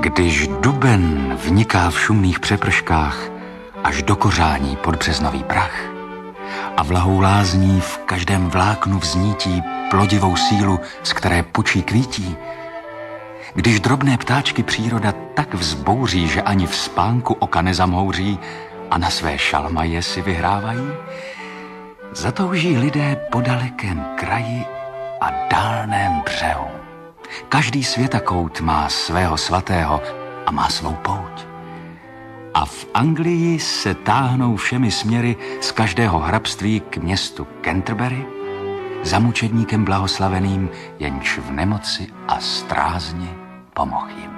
Když duben vniká v šumných přeprškách až do kořání pod březnový prach a vlahou lázní v každém vláknu vznítí plodivou sílu, z které pučí kvítí, když drobné ptáčky příroda tak vzbouří, že ani v spánku oka nezamhouří a na své šalmaje si vyhrávají, zatouží lidé po dalekém kraji a dálném břehu. Každý světakout má svého svatého a má svou pouť. A v Anglii se táhnou všemi směry z každého hrabství k městu Canterbury za mučedníkem blahoslaveným, jenž v nemoci a strázně pomohl jim.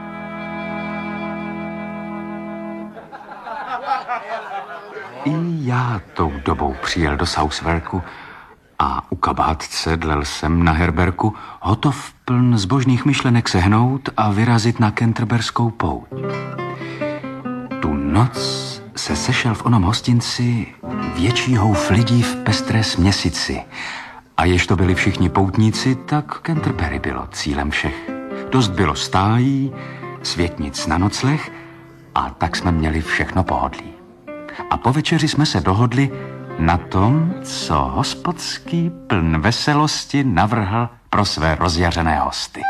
I já tou dobou přijel do Southwarku a u kabátce dlel jsem na herberku, hotov pln zbožných myšlenek sehnout a vyrazit na Canterburskou pouť. Tu noc se sešel v onom hostinci větší houf lidí v pestré směsici a jež to byli všichni poutníci, tak Canterbury bylo cílem všech. Dost bylo stájí, světnic na nocleh a tak jsme měli všechno pohodlí. A po večeři jsme se dohodli na tom, co hospodský pln veselosti navrhl pro své rozjařené hosty.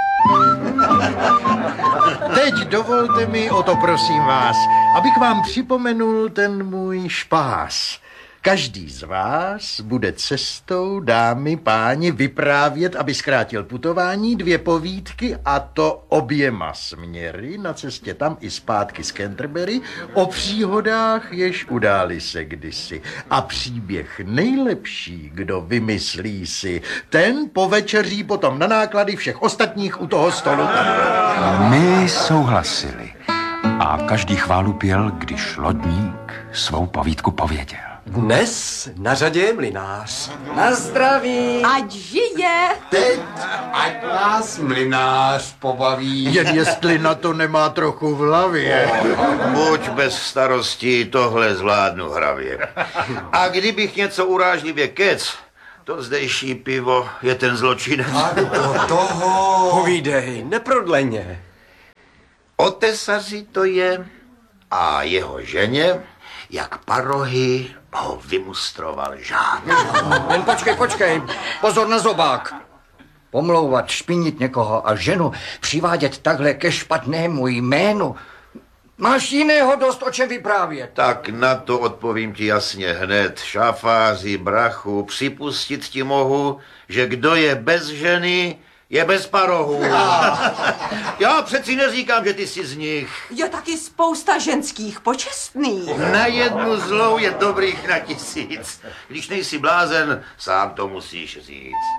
Teď dovolte mi, o to prosím vás, abych vám připomenul ten můj špás. Každý z vás bude cestou, dámy, páni, vyprávět, aby zkrátil putování, 2 povídky, a to oběma směry, na cestě tam i zpátky z Canterbury, o příhodách, jež udály se kdysi. A příběh nejlepší, kdo vymyslí si, ten povečeří potom na náklady všech ostatních u toho stolu. My souhlasili a každý chválu pěl, když lodník svou povídku pověděl. Dnes na řadě je mlynář. Na zdraví. Ať žije. Teď ať nás mlynář pobaví. Jen jestli na to nemá trochu v hlavě. Buď bez starosti, tohle zvládnu hravě. A kdybych něco urážlivě kec, to zdejší pivo je ten zločinec. A do toho... Povídej, neprodleně. O tesaři to je a jeho ženě, jak parohy ho vymustroval žád. Jen počkej, pozor na zobák. Pomlouvat, špinit někoho a ženu, přivádět takhle ke špatnému jménu. Máš jiného dost o čem vyprávět. Tak na to odpovím ti jasně hned. Šafáři, brachu, připustit ti mohu, že kdo je bez ženy, je bez parohu. Já přeci neříkám, že ty jsi z nich. Je taky spousta ženských počestných. Na jednu zlou je dobrých na 1000. Když nejsi blázen, sám to musíš říct.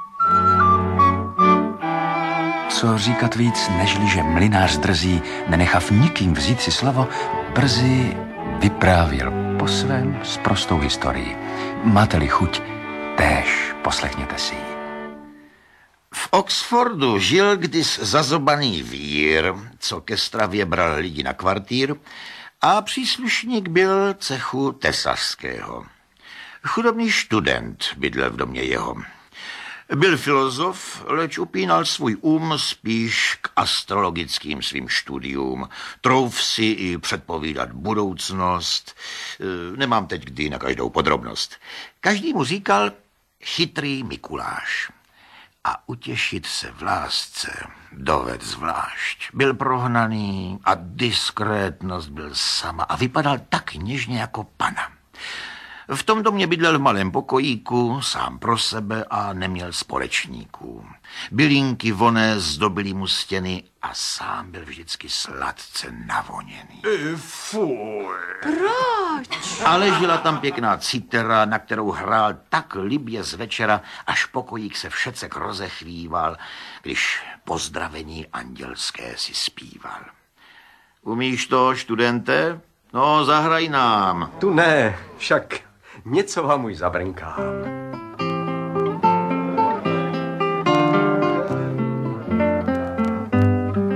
Co říkat víc, nežli že mlynář drzí, nenechav nikým vzít si slovo, brzy vyprávěl po svém s prostou historií. Máte-li chuť, též poslechněte si ji. V Oxfordu žil kdys zazobaný vír, co ke stravě bral lidi na kvartír, a příslušník byl cechu tesařského. Chudobný student bydlel v domě jeho. Byl filozof, leč upínal svůj spíš k astrologickým svým studiům. Trouf si i předpovídat budoucnost. Nemám teď kdy na každou podrobnost. Každý mu říkal chytrý Mikuláš. A utěšit se v lásce doved zvlášť. Byl prohnaný a diskrétnost byl sama a vypadal tak něžně jako pana. V tom domě bydlel v malém pokojíku, sám pro sebe a neměl společníků. Bylínky voné zdobily mu stěny a sám byl vždycky sladce navoněný. Fuj. Proč? Ale žila tam pěkná citera, na kterou hrál tak libě z večera, až pokojík se všecek rozechvíval, když pozdravení andělské si zpíval. Umíš to, studente? No, zahraj nám. Tu ne, však něco vám už zabrnkám.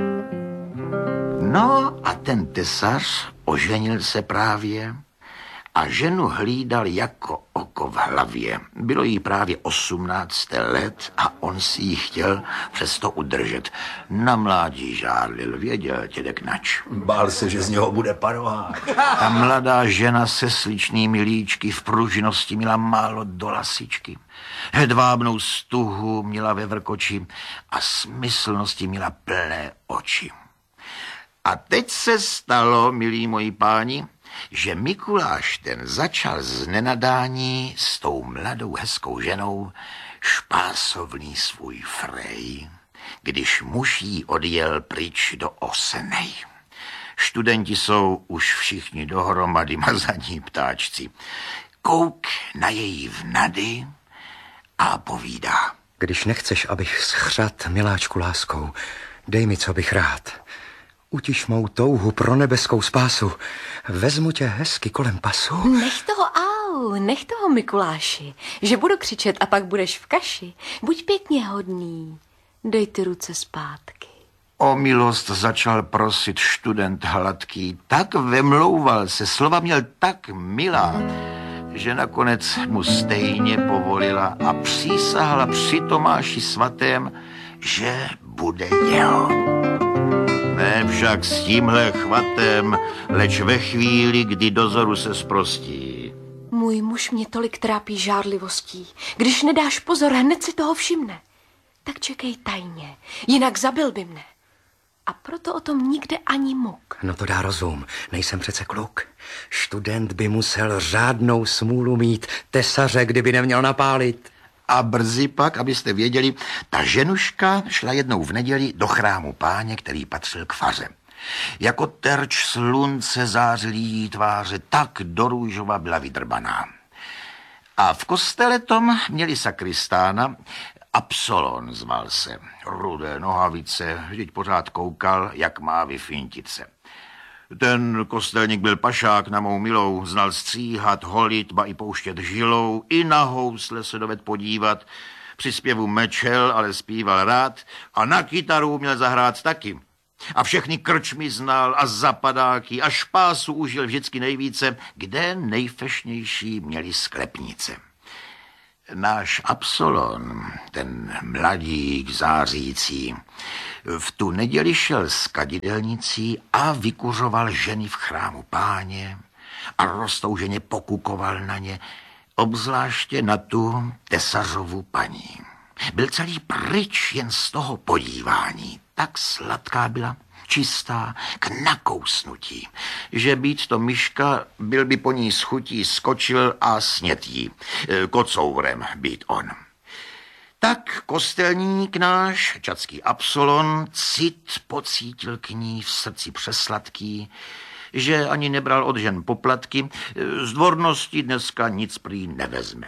No a ten tesař oženil se právě a ženu hlídal jako oko v hlavě. Bylo jí právě 18 let a on si ji chtěl přesto udržet. Na mládí žárlil, věděl dědek nač. Bál se, že z něho bude parovák. Ta mladá žena se sličnými líčky v pružnosti měla málo do lasičky. Hedvábnou stuhu měla ve vrkoči a smyslnosti měla plné oči. A teď se stalo, milí moji páni, že Mikuláš ten začal z nenadání s tou mladou hezkou ženou špásovný svůj frej, když muž jí odjel pryč do Osenej. Studenti jsou už všichni dohromady mazaní ptáčci. Kouk na její vnady a povídá. Když nechceš, abych schřad, miláčku láskou, dej mi, co bych rád. Utiš mou touhu pro nebeskou spásu. Vezmu tě hezky kolem pasu. Nech toho, Mikuláši, že budu křičet a pak budeš v kaši. Buď pěkně hodný, dej ty ruce zpátky. O milost začal prosit student hladký, tak vemlouval se, slova měl tak milá, že nakonec mu stejně povolila a přísahla při Tomáši svatém, že bude jeho. Ne však s tímhle chvatem, leč ve chvíli, kdy dozoru se zprostí. Můj muž mě tolik trápí žárlivostí. Když nedáš pozor, hned si toho všimne. Tak čekej tajně, jinak zabil by mne. A proto o tom nikde ani muk. No to dá rozum, nejsem přece kluk. Student by musel řádnou smůlu mít, tesaře, kdyby neměl napálit. A brzy pak, abyste věděli, ta ženuška šla jednou v neděli do chrámu Páně, který patřil k faře. Jako terč slunce zářily jí tváře, tak do růžova byla vydrbaná. A v kostele tom měli sakristána, Absolon zval se, rudé nohavice, vždyť pořád koukal, jak má vyfintit se. Ten kostelník byl pašák na mou milou, znal stříhat, holit, ba i pouštět žilou, i na housle se doved podívat. Při zpěvu mečel, ale zpíval rád a na kytaru měl zahrát taky. A všechny krčmy znal a zapadáky a špásu užil vždycky nejvíce, kde nejfešnější měli sklepnice. Náš Absolon, ten mladík zářící, v tu neděli šel s kadidelnicí a vykuřoval ženy v chrámu Páně a roztouženě pokukoval na ně, obzvláště na tu tesařovu paní. Byl celý pryč jen z toho podívání. Tak sladká byla, čistá, k nakousnutí, že být to myška, byl by po ní s chutí skočil a snět jí. Kocourem být on. Tak kostelník náš, čadský Absolon, cit pocítil k ní v srdci přesladký, že ani nebral od žen poplatky, z dvornosti dneska nic prý nevezme.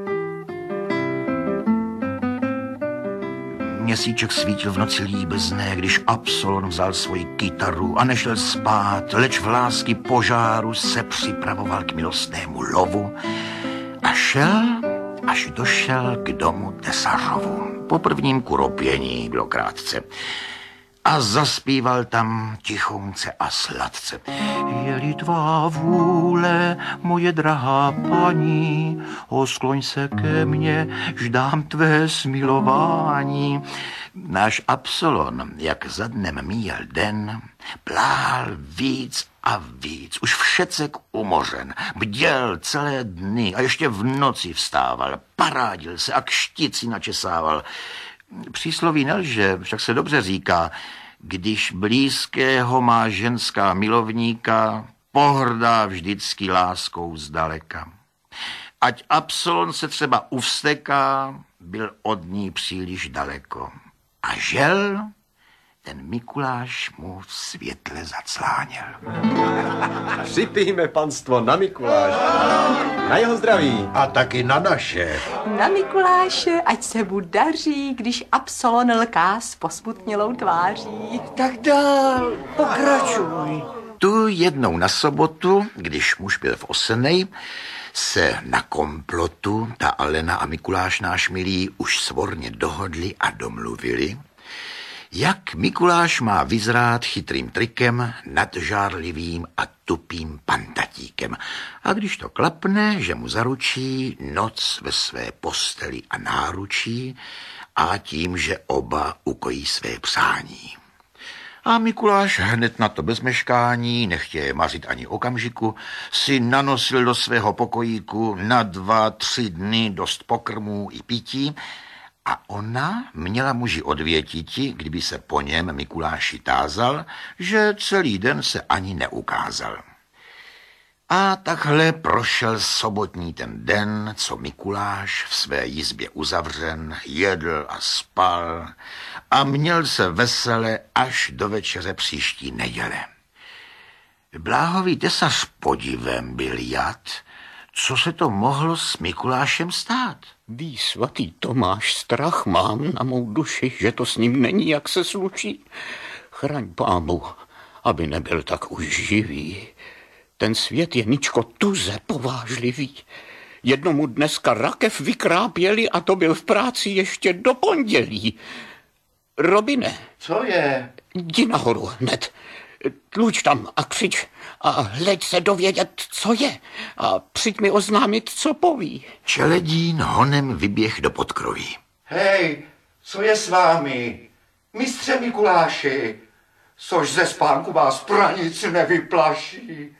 Měsíček svítil v noci líbezné, když Absolon vzal svoji kytaru a nešel spát, leč v lásky požáru se připravoval k milostnému lovu a šel, až došel k domu tesařovu. Po prvním kuropění bylo krátce. A zaspíval tam tichounce a sladce. Je-li tvá vůle, moje drahá paní, oskloň se ke mně, ždám tvé smilování. Náš Absolon, jak za dnem míjel den, plál víc a víc, už všecek umořen, bděl celé dny a ještě v noci vstával, parádil se a k štici načesával. Přísloví nelže, však se dobře říká, když blízkého má ženská milovníka, pohrdá vždycky láskou zdaleka. Ať Absolon se třeba uvsteká, byl od ní příliš daleko. A žel, ten Mikuláš mu v světle zacláněl. Připijme panstvo na Mikuláš. Na jeho zdraví. A taky na naše. Na Mikuláše, ať se mu daří, když Absolon lká s posmutnělou tváří. Tak dál, pokračuj. Tu jednou na sobotu, když muž byl v Osenej, se na komplotu ta Alena a Mikuláš náš milý už svorně dohodli a domluvili, jak Mikuláš má vyzrát chytrým trikem nad žárlivým a tupým pantatíkem. A když to klapne, že mu zaručí noc ve své posteli a náručí a tím, že oba ukojí své přání. A Mikuláš hned na to bez meškání, nechtěje mařit ani okamžiku, si nanosil do svého pokojíku na 2-3 dny dost pokrmů i pití a ona měla muži odvětiti, kdyby se po něm Mikuláši tázal, že celý den se ani neukázal. A takhle prošel sobotní ten den, co Mikuláš v své jizbě uzavřen, jedl a spal a měl se vesele až do večeře příští neděle. Bláhový tesař podivem byl jad, co se to mohlo s Mikulášem stát. Ví, svatý Tomáš, strach mám na mou duši, že to s ním není, jak se sluší. Chraň pámu, aby nebyl tak už živý. Ten svět je, Ničko, tuze povážlivý. Jednomu dneska rakev vykrápěli a to byl v práci ještě do pondělí. Robine. Co je? Jdi nahoru hned. Tluč tam a křič a hleď se dovědět, co je. A přijď mi oznámit, co poví. Čeledín honem vyběh do podkroví. Hej, co je s vámi? Mistře Mikuláši, což ze spánku vás pranic nevyplaší.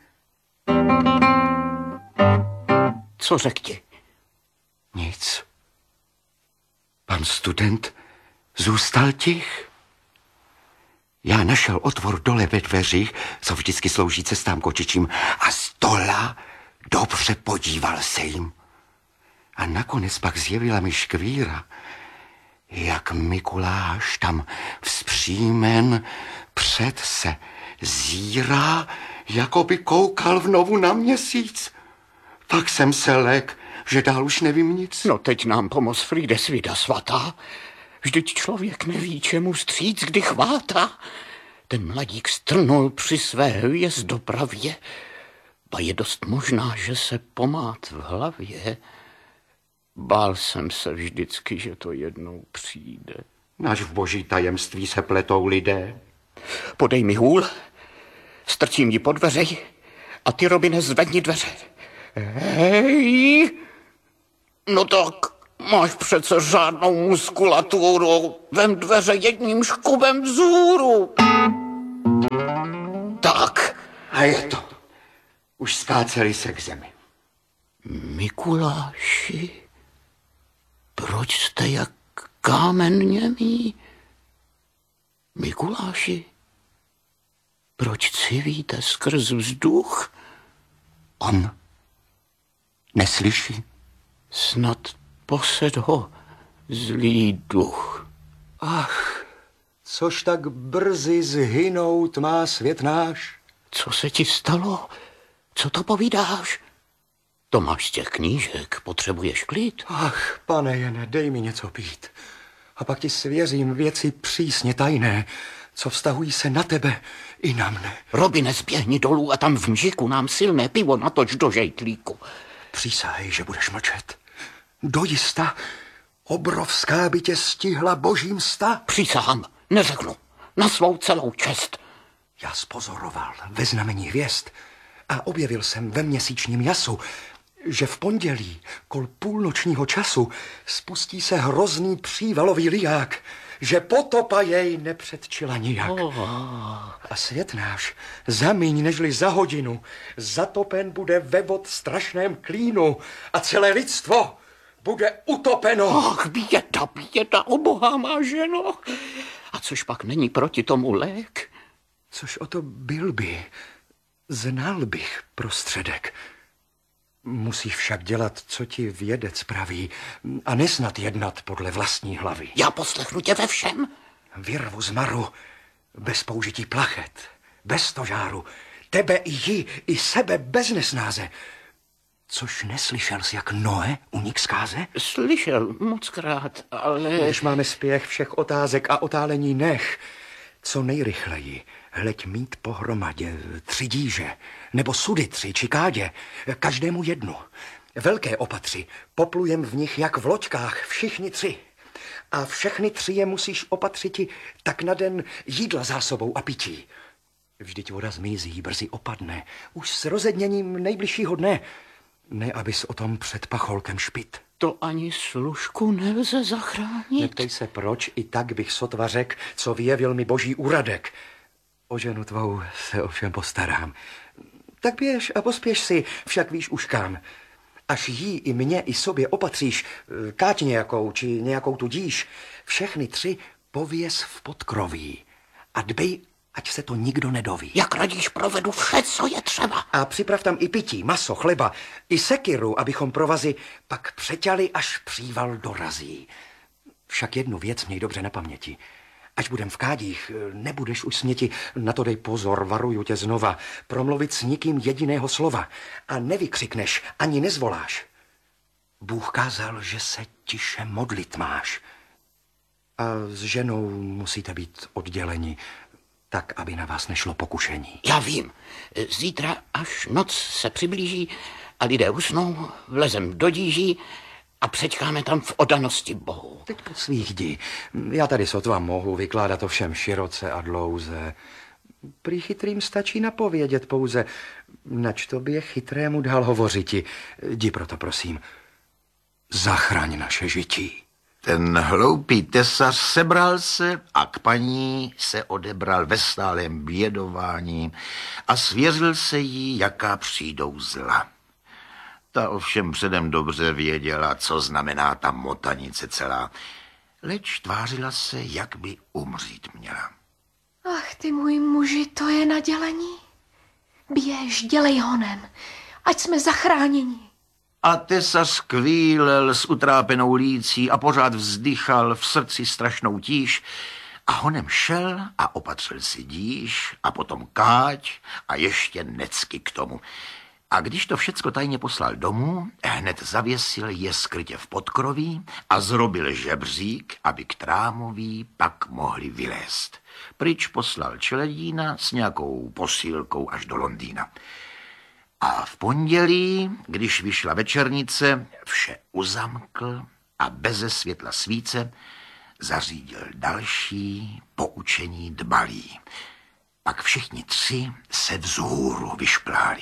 Co řek ti? Nic. Pan student zůstal tich. Já našel otvor dole ve dveřích, co vždycky slouží cestám kočičím, a z dola dobře podíval se jim. A nakonec pak zjevila mi škvíra, jak Mikuláš tam vzpřímen před se zírá, jako by koukal vnovu na měsíc. Pak jsem se lek, že dál už nevím nic. No teď nám pomoz, Frýde, svida svatá. Vždyť člověk neví, čemu stříc, kdy chvátá. Ten mladík strnul při své hvězdopravě, ba je dost možná, že se pomát v hlavě. Bál jsem se vždycky, že to jednou přijde. Náš v boží tajemství se pletou lidé. Podej mi hůl, strčím ji pod dveře a ty, Robine, zvedni dveře. Hej! No tak, máš přece řádnou muskulaturu. Vem dveře jedním škubem vzhůru. Tak. A je to. Už skáceli se k zemi. Mikuláši, proč jste jak kámen němý? Mikuláši, proč civíte skrz vzduch? On neslyší. Snad posed ho zlý duch. Ach, což tak brzy zhynout má svět náš. Co se ti stalo? Co to povídáš? Tomáš z těch knížek, potřebuješ klid? Ach, pane Jene, dej mi něco pít. A pak ti svěřím věci přísně tajné, co vztahují se na tebe i na mne. Robine, zběhni dolů a tam v mžiku nám silné pivo natoč do žejtlíku. Přísahej, že budeš mlčet. Dojista, obrovská by tě stihla boží msta. Přísahám, neřeknu. Na svou celou čest. Já spozoroval ve znamení hvězd a objevil jsem ve měsíčním jasu, že v pondělí kol půlnočního času spustí se hrozný přívalový liják, že potopa jej nepředčila nijak. A svět náš za míň nežli za hodinu zatopen bude ve vod strašném klínu a celé lidstvo bude utopeno. Ach, běda, obohá má ženo. A což pak není proti tomu lék? Což o to byl by, znal bych prostředek. Musíš však dělat, co ti vědec praví, a nesnad jednat podle vlastní hlavy. Já poslechnu tě ve všem. Vyrvu z maru, bez použití plachet, bez stožáru, tebe i ji, i sebe bez nesnáze. Což neslyšel jsi, jak Noé unik zkáze? Slyšel mockrát, ale... Když máme spěch všech otázek a otálení nech, co nejrychleji hleď mít pohromadě 3 díže, nebo sudy 3 či kádě, každému jednu. Velké opatři, poplujem v nich jak v loďkách, všichni 3. a všechny 3 je musíš opatřiti tak na den jídla zásobou a pití. Vždyť voda zmizí, brzy opadne, už s rozedněním nejbližšího dne. Ne, abys o tom před pacholkem špit. To ani služku nelze zachránit. Neptej se proč, i tak bych sotva řekl, co vyjevil mi boží úradek. O ženu tvou se ovšem postarám. Tak běž a pospěš si, však víš už kam. Až jí i mě i sobě opatříš, káť nějakou, či nějakou tudíž, všechny 3 pověz v podkroví a dbej, ať se to nikdo nedoví. Jak radíš, provedu vše, co je třeba. A připrav tam i pití, maso, chleba, i sekiru, abychom provazy pak přeťali, až příval dorazí. Však jednu věc měj dobře na paměti. Až budem v kádích, nebudeš už směti, na to dej pozor, varuju tě znova, promluvit s nikým jediného slova a nevykřikneš, ani nezvoláš. Bůh kázal, že se tiše modlit máš. A s ženou musíte být odděleni, tak, aby na vás nešlo pokušení. Já vím. Zítra, až noc se přiblíží a lidé usnou, vlezem do díží a přečkáme tam v oddanosti Bohu. Teď po svých jdi. Já tady sotva mohu vykládat o všem široce a dlouze. Prý chytrým stačí napovědět pouze, nač tobě chytrému dál hovořiti. Jdi proto, prosím, zachraň naše žití. Ten hloupý tesař sebral se a k paní se odebral ve stálém bědování a svěřil se jí, jaká přijdou zla. Ta ovšem předem dobře věděla, co znamená ta motanice celá, leč tvářila se, jak by umřít měla. Ach, ty můj muži, to je nadělení. Běž, dělej honem, ať jsme zachráněni. A tesař kvílel s utrápenou lící a pořád vzdychal v srdci strašnou tíž a honem šel a opatřil si díž a potom káť a ještě necky k tomu. A když to všecko tajně poslal domů, hned zavěsil je skrytě v podkroví a zrobil žebřík, aby k trámoví pak mohli vylézt. Pryč poslal čeledína s nějakou posílkou až do Londýna. A v pondělí, když vyšla večernice, vše uzamkl a beze světla svíce zařídil další poučení dbalí. Pak všichni 3 se vzhůru vyšpláli.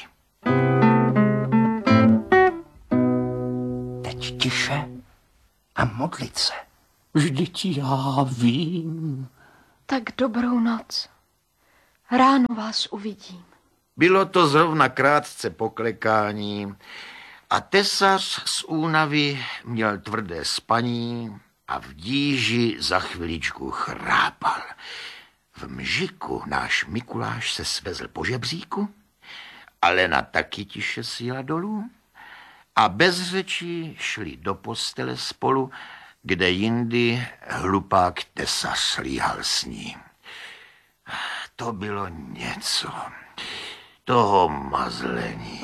Teď tiše a modlit se. Vždyť já vím. Tak dobrou noc. Ráno vás uvidím. Bylo to zrovna krátce po klekání a tesař z únavy měl tvrdé spaní a v díži za chviličku chrápal. V mžiku náš Mikuláš se svezl po žebříku, Alena taky tiše sjela dolů a bez řečí šli do postele spolu, kde jindy hlupák tesař líhal s ní. To bylo něco. Toho mazlení.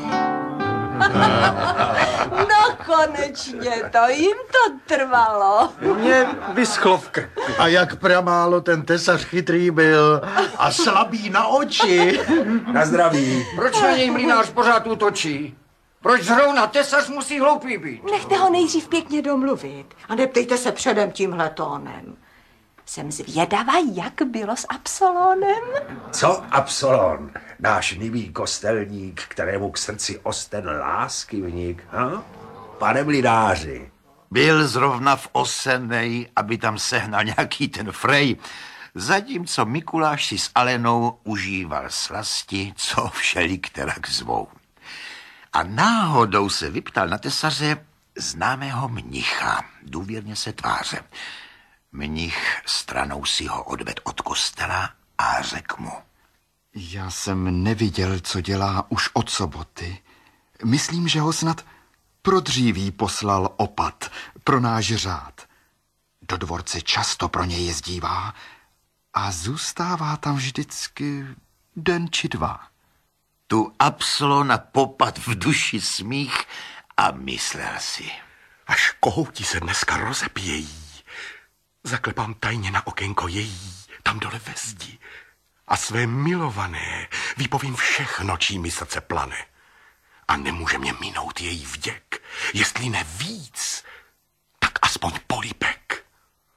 No konečně, to jim to trvalo. Mě vyschlo v krku. A jak pramálo ten tesař chytrý byl a slabý na oči. Na zdraví. Proč na něj mlynář pořád útočí? Proč zrovna tesař musí hloupý být? Nechte ho nejdřív pěkně domluvit a neptejte se předem tímhle tónem. Jsem zvědavá, jak bylo s Absolónem. Co Absolon? Náš nivý kostelník, kterému k srdci osten lásky vnik, ha? Pane mlynáři. Byl zrovna v Osenej, aby tam sehnal nějaký ten frej, zatímco Mikuláš si s Alenou užíval slasti, co všelikterak zvou. A náhodou se vyptal na tesaře známého mnicha, důvěrně se tváře. Mnich stranou si ho odvedl od kostela a řekl mu. Já jsem neviděl, co dělá už od soboty. Myslím, že ho snad pro dříví poslal opat pro náš řád. Do dvorce často pro něj jezdívá a zůstává tam vždycky den či 2. Tu Absolona popad v duši smích a myslel si. Až kohouti se dneska rozepějí. Zaklepám tajně na okénko její, tam dole ve zdi. A své milované vypovím všechno, čím mi srdce plane. A nemůže mě minout její vděk. Jestli ne víc, tak aspoň políbek.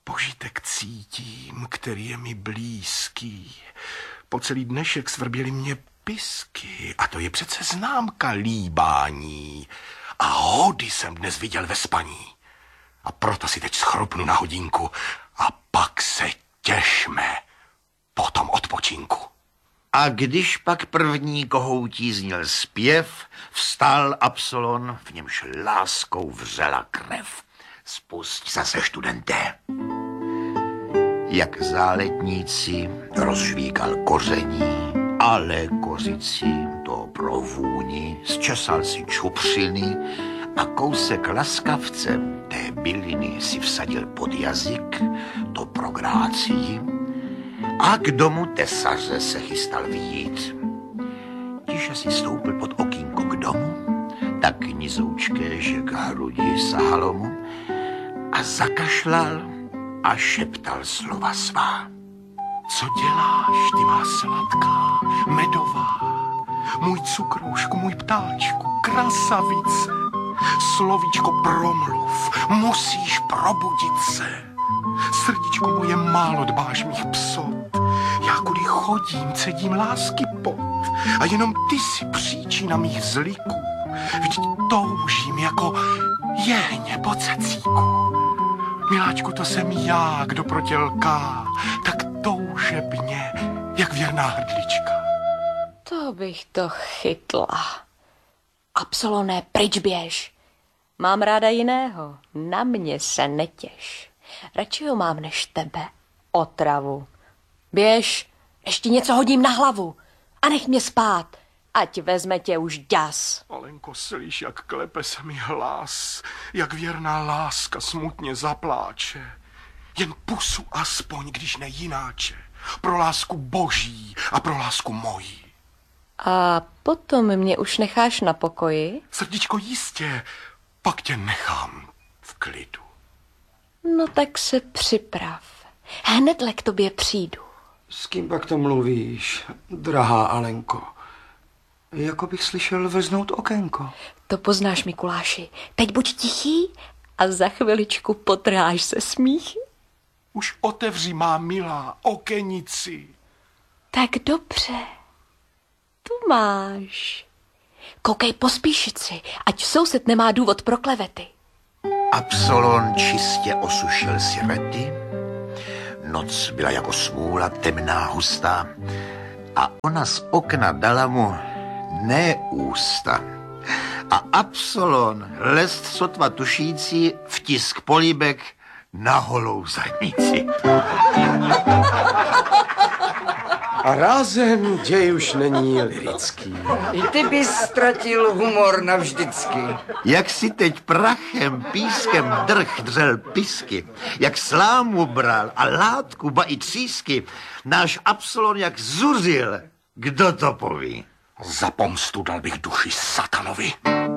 Požitek cítím, který je mi blízký. Po celý dnešek svrběly mě pisky a to je přece známka líbání. A hody jsem dnes viděl ve spaní. A proto si teď schrupnu na hodinku a pak se těšme po tom odpočinku. A když pak první kohoutí zněl zpěv, vstal Absolon, v němž láskou vřela krev. Spusť zase, studenté. Jak záletníci rozžvíkal koření, ale kořici to pro vůni zčesal si čupřiny a kousek laskavce té byliny si vsadil pod jazyk, to pro grácii, a k domu tesaře se chystal vyjít. Tiše si stoupil pod okýnko k domu, tak nizoučké, že k hrudi sahalo mu, a zakašlal a šeptal slova svá. Co děláš, ty má sladká, medová, můj cukroušku, můj ptáčku, krasavice, slovíčko promluv, musíš probudit se. Srdíčko moje, málo dbáš mých psot, já kudy chodím, cedím lásky pot a jenom ty si příčina mých vzliků. Vždyť toužím jako jehně po cecíku. Miláčku, to jsem já, kdo pro tě lká, tak toužebně, jak věrná hrdlička. To bych to chytla. Absoloné, pryč běž. Mám ráda jiného, na mě se netěš. Radši ho mám než tebe, otravu. Běž, ještě něco hodím na hlavu a nech mě spát, ať vezme tě už ďas. Alenko, slyš, jak klepe se mi hlas, jak věrná láska smutně zapláče. Jen pusu aspoň, když ne jináče, pro lásku boží a pro lásku mojí. A potom mě už necháš na pokoji? Srdíčko, jistě, pak tě nechám v klidu. No tak se připrav. Hnedle k tobě přijdu. S kým pak to mluvíš, drahá Alenko? Jako bych slyšel veznout okénko. To poznáš, Mikuláši. Teď buď tichý a za chviličku potrháš se smíchy. Už otevři, má milá, okenici. Tak dobře. Tu máš. Koukej po spíšici, ať soused nemá důvod pro klevety. Absolon čistě osušil si rety, noc byla jako smůla, temná, hustá, a ona z okna dala mu ne ústa. A Absolon, lest sotva tušící, vtisk políbek na holou zadnici. A rázem děj už není lirický. I ty bys ztratil humor navždycky. Jak si teď prachem, pískem drh dřel pisky, jak slámu bral a látku, ba i třísky, náš Absolon jak zuřil, kdo to poví? Za pomstu dal bych duši satanovi.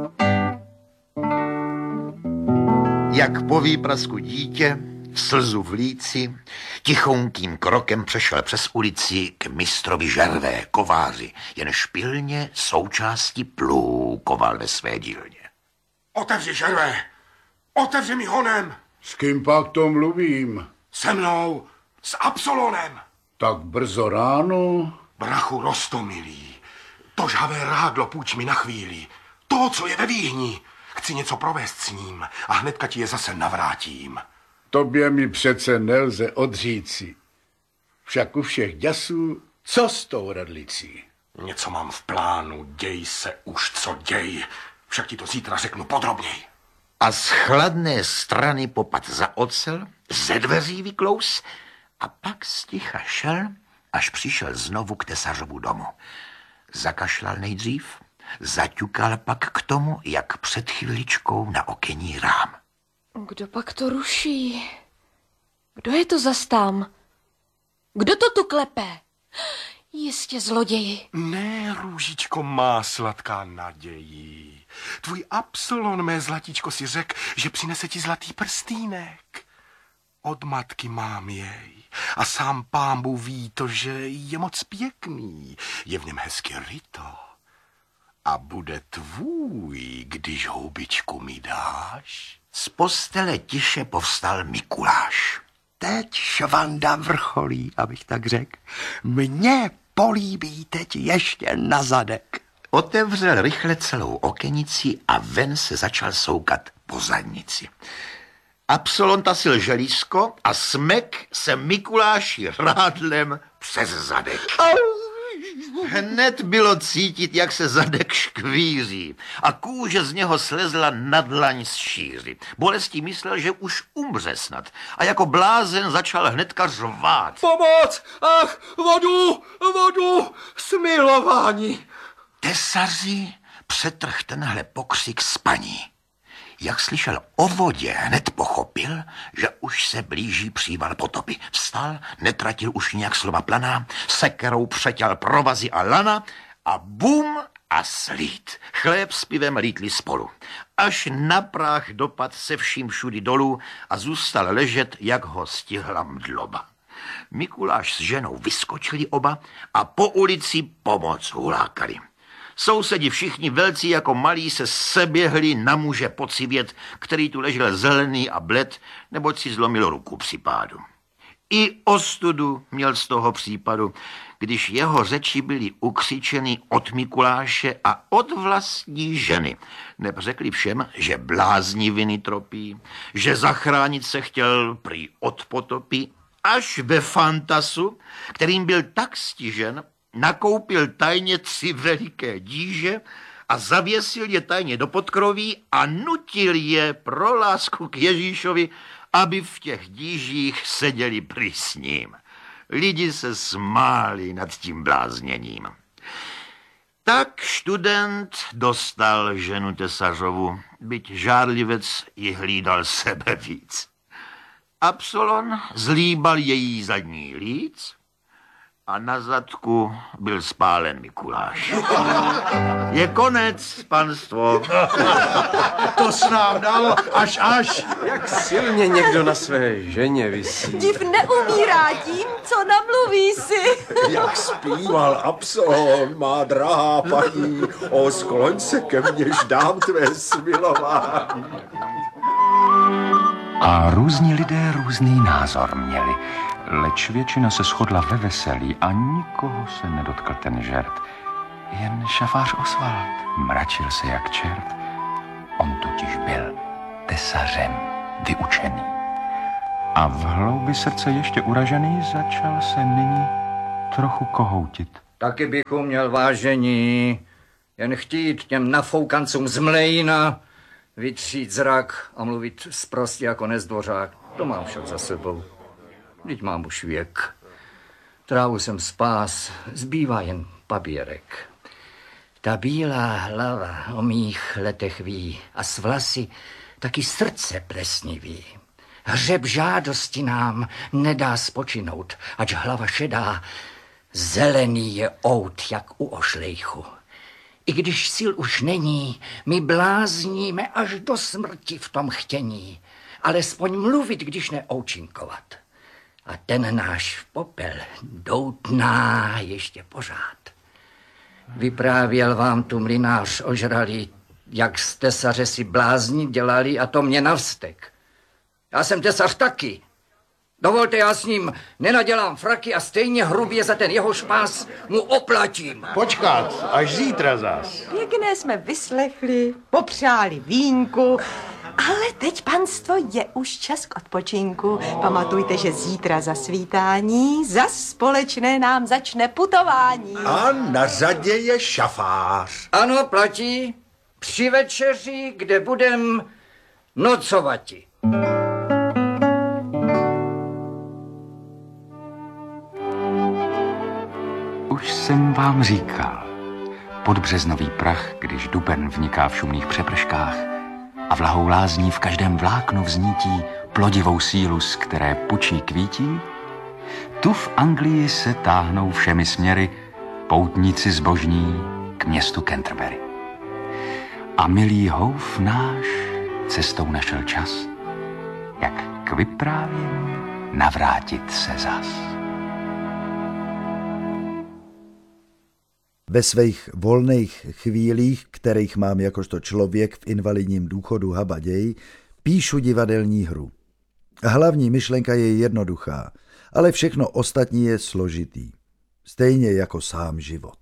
Jak po výprasku dítě, slzu v líci, tichounkým krokem přešel přes ulici k mistrovi žervé kováři, jen špilně součástí plůkoval ve své dílně. Otevři, žervé, otevři mi honem. S kým pak to mluvím? Se mnou, s Absolonem. Tak brzo ráno? Brachu Rostomilý, to žhavé rádlo půjč mi na chvíli. To, co je ve výhni. Chci něco provést s ním a hnedka ti je zase navrátím. Tobě mi přece nelze odříci. Však u všech děsů, co s tou radlicí? Něco mám v plánu, děj se už, co děj. Však ti to zítra řeknu podrobněji. A z chladné strany popad za ocel, ze dveří vyklous a pak sticha šel, až přišel znovu k tesařovu domu. Zakašlal nejdřív, zaťukal pak k tomu, jak před chviličkou na okenní rám. Kdo pak to ruší? Kdo je to zas tam? Kdo to tu klepe? Jistě zloději. Ne, růžičko má sladká naději. Tvůj Absolon, mé zlatíčko, si řek, že přinese ti zlatý prstýnek. Od matky mám jej a sám pán Bůh ví to, že je moc pěkný, je v něm hezky ryto. A bude tvůj, když houbičku mi dáš. Z postele tiše povstal Mikuláš. teď švanda vrcholí, abych tak řekl. Mě políbí teď ještě na zadek. Otevřel rychle celou okenici a ven se začal soukat po zadnici. Absolon tasil želízko a Smek se Mikuláši rádlem přes zadek. Hned bylo cítit, jak se zadek škvíří a kůže z něho slezla na dlaň z šíři. Bolestí myslel, že už umře snad a jako blázen začal hnedka řvát. Pomoc! Ach, vodu, smilování! Tesaři přetrh tenhle pokřik spaní. Jak slyšel o vodě, hned pochopil, že už se blíží příval potopy. Vstal, netratil už nějak slova planá, sekerou přetěl provazy a lana a bum a slít. Chléb s pivem lítli spolu. Až na práh dopad se vším všudy dolů a zůstal ležet, jak ho stihla mdloba. Mikuláš s ženou vyskočili oba a po ulici pomoc hulákali. Sousedi všichni velcí jako malí se seběhli na muže pocivět, který tu ležel zelený a bled, neboť si zlomil ruku při pádu. I ostudu měl z toho případu, když jeho řeči byly ukřičeny od Mikuláše a od vlastní ženy. Neb řekli všem, že blázniviny tropí, že zachránit se chtěl prý od potopy, až ve Fantasu, kterým byl tak stižen, nakoupil tajně 3 veliké díže a zavěsil je tajně do podkroví a nutil je pro lásku k Ježíšovi, aby v těch dížích seděli prý s ním. Lidi se smáli nad tím blázněním. Tak student dostal ženu tesařovu, byť žárlivec ji hlídal sebe víc. Absolon zlíbal její zadní líc a na zadku byl spálen Mikuláš. Je konec, panstvo. To s nám dalo až. Jak silně někdo na své ženě visí. Div neumírá tím, co namluví si. Jak zpíval Absolon, má drahá paní, o skloň se ke mněž dám tvé smilování. A různí lidé různý názor měli, leč většina se shodla ve veselí a nikoho se nedotkl ten žert. Jen šafář Osvald mračil se jak čert. On totiž byl tesařem vyučený. A v hloubi srdce ještě uražený začal se nyní trochu kohoutit. Taky bych uměl, vážení, jen chtít těm nafoukancům z Mlejna vytřít zrak a mluvit sprostě jako nezdvořák. To mám však za sebou. Vždyť mám už věk. Trávu jsem spás, zbývá jen papírek. Ta bílá hlava o mých letech ví a s vlasy taky srdce plesnivý. Hřeb žádosti nám nedá spočinout, ač hlava šedá, zelený je out jak u ošlejchu. I když sil už není, my blázníme až do smrti v tom chtění, alespoň mluvit, když neoučinkovat. A ten náš popel doutná ještě pořád. Vyprávěl vám tu mlynář ožralý, jak z tesaře si blázni dělali a to mě navstek. Já jsem tesař taky. Dovolte, já s ním nenadělám fraky a stejně hrubě za ten jeho špás mu oplatím. Počkat, až zítra zas. Pěkné jsme vyslechli, popřáli vínku, ale teď, panstvo, je už čas k odpočinku. Pamatujte, že zítra za svítání zas společné nám začne putování. A na řadě je šafář. Ano, platí. Při večeři, kde budem nocovati. Už jsem vám říkal, podbřeznový prach, když duben vniká v šumných přeprškách a vlahou lázní v každém vláknu vznítí plodivou sílu, z které pučí kvítí, tu v Anglii se táhnou všemi směry poutníci zbožní k městu Canterbury. A milý houf náš cestou našel čas, jak k vyprávění navrátit se zas. Ve svých volných chvílích, kterých mám jakožto člověk v invalidním důchodu habaděj, píšu divadelní hru. Hlavní myšlenka je jednoduchá, ale všechno ostatní je složitý. Stejně jako sám život.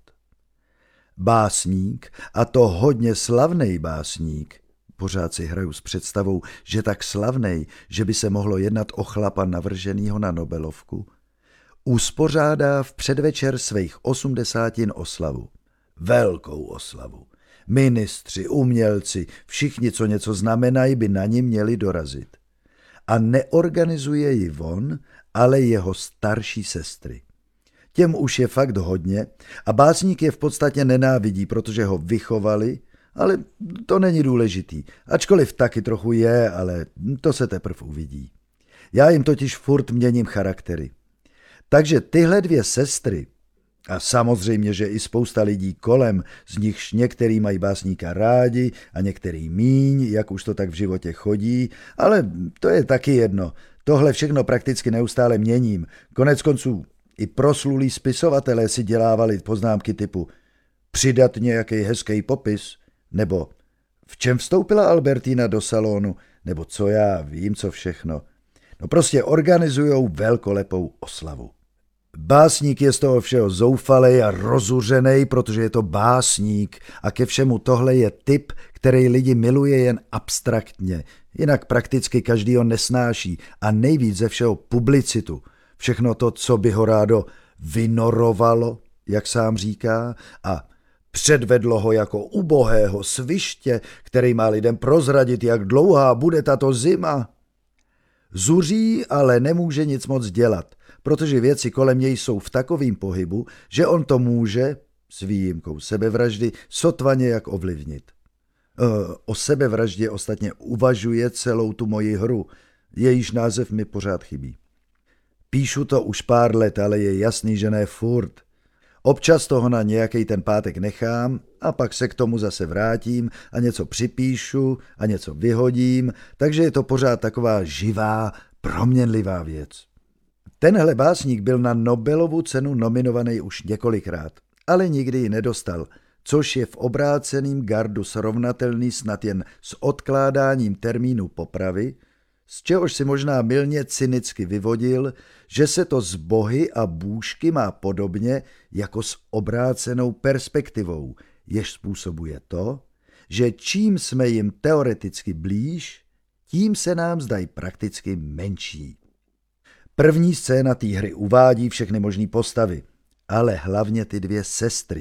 Básník, a to hodně slavnej básník, pořád si hraju s představou, že tak slavnej, že by se mohlo jednat o chlapa navrženýho na Nobelovku, uspořádá v předvečer svých 80 oslavu. Velkou oslavu. Ministři, umělci, všichni, co něco znamenají, by na ní měli dorazit. A neorganizuje ji on, ale jeho starší sestry. Těm už je fakt hodně a básník je v podstatě nenávidí, protože ho vychovali, ale to není důležitý. Ačkoliv taky trochu je, ale to se teprve uvidí. Já jim totiž furt měním charaktery. Takže tyhle dvě sestry, a samozřejmě, že i spousta lidí kolem, z nichž některý mají básníka rádi a některý míň, jak už to tak v životě chodí, ale to je taky jedno. Tohle všechno prakticky neustále měním. Konec konců i proslulí spisovatelé si dělávali poznámky typu přidat nějaký hezký popis, nebo v čem vstoupila Albertína do salonu, nebo co já vím, co všechno. No prostě organizujou velkolepou oslavu. Básník je z toho všeho zoufalej a rozuřenej, protože je to básník a ke všemu tohle je typ, který lidi miluje jen abstraktně, jinak prakticky každý ho nesnáší a nejvíc ze všeho publicitu. Všechno to, co by ho rádo vynorovalo, jak sám říká, a předvedlo ho jako ubohého sviště, který má lidem prozradit, jak dlouhá bude tato zima. Zuří, ale nemůže nic moc dělat, protože věci kolem něj jsou v takovém pohybu, že on to může, s výjimkou sebevraždy, sotva nějak ovlivnit. O sebevraždě ostatně uvažuje celou tu moji hru, jejíž název mi pořád chybí. Píšu to už pár let, ale je jasný, že ne furt. Občas toho na nějaký ten pátek nechám a pak se k tomu zase vrátím a něco připíšu a něco vyhodím, takže je to pořád taková živá, proměnlivá věc. Tenhle básník byl na Nobelovu cenu nominovaný už několikrát, ale nikdy ji nedostal, což je v obráceným gardu srovnatelný snad jen s odkládáním termínu popravy, z čehož si možná mylně cynicky vyvodil, že se to s bohy a bůžky má podobně jako s obrácenou perspektivou, jež způsobuje to, že čím jsme jim teoreticky blíž, tím se nám zdají prakticky menší. První scéna té hry uvádí všechny možný postavy, ale hlavně ty dvě sestry,